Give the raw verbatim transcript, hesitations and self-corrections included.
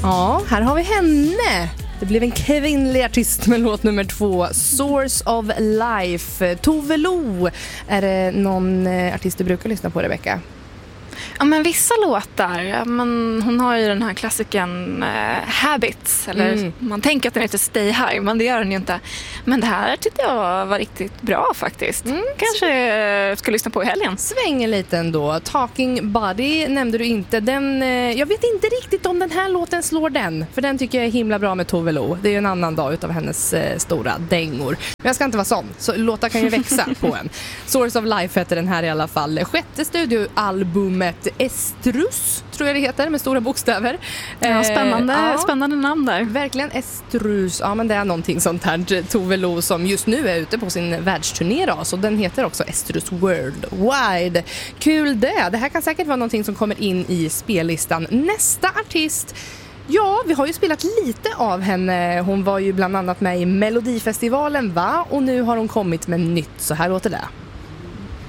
Ja, här har vi henne. Det blev en kvinnlig artist med låt nummer två, Source of Life. Tove Lo, är det någon artist du brukar lyssna på, Rebecca? Ja, men vissa låtar, men hon har ju den här klassiken eh, Habits, eller mm. man tänker att den heter Stay High, men det gör den ju inte. Men det här tyckte jag var riktigt bra faktiskt. Mm. Kanske eh, ska lyssna på i helgen. Svänger lite ändå. Talking Body nämnde du inte. Den, eh, jag vet inte riktigt om den här låten slår den, för den tycker jag är himla bra med Tove Lo. Det är ju en annan dag utav hennes eh, stora dängor. Men jag ska inte vara sån, så låtar kan ju växa på en. Source of Life heter den här i alla fall. Sjätte studioalbumet Estrus, tror jag det heter, med stora bokstäver. Ja, spännande, eh, ja, spännande namn där. Verkligen Estrus. Ja, men det är någonting sånt här. Tove Lo som just nu är ute på sin världsturné då, så den heter också Estrus Worldwide. Kul det. Det här kan säkert vara någonting som kommer in i spellistan. Nästa artist. Ja, vi har ju spelat lite av henne. Hon var ju bland annat med i Melodifestivalen, va? Och nu har hon kommit med nytt. Så här låter det.